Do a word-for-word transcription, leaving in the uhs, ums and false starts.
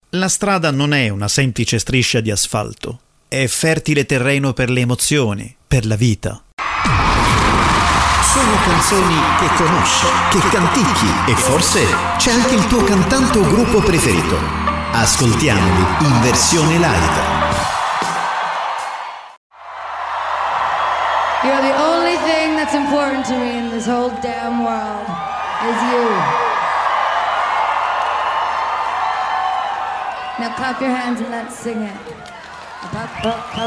La strada non è una semplice striscia di asfalto, è fertile terreno per le emozioni, per la vita. Sono canzoni che conosci, che canticchi e forse c'è anche il tuo cantante o gruppo preferito. Ascoltiamoli in versione live. You're the only thing that's important to me in this whole damn world is you. Now clap your hands and let's sing it. Clap, clap, clap.